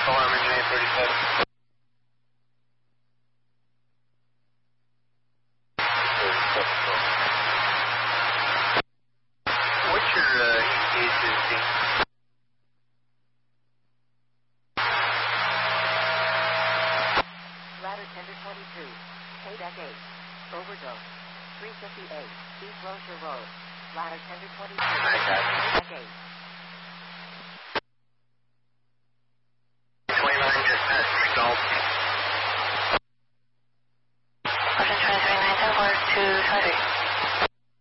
Alarm Engine 837. What's your ETA? Ladder Tender 22, KDEC 8, overdose, 358, East Rocher Road, Ladder Tender 22, KDEC 8.